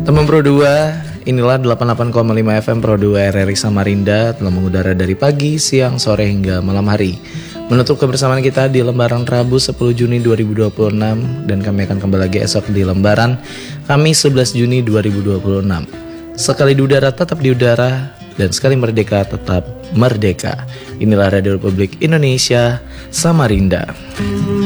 Teman Pro 2, inilah 88,5 FM Pro 2 RRI Samarinda telah mengudara dari pagi, siang, sore hingga malam hari. Menutup kebersamaan kita di lembaran Rabu 10 Juni 2026 dan kami akan kembali lagi esok di lembaran Kamis 11 Juni 2026. Sekali di udara tetap di udara dan sekali merdeka tetap merdeka. Inilah Radio Republik Indonesia Samarinda.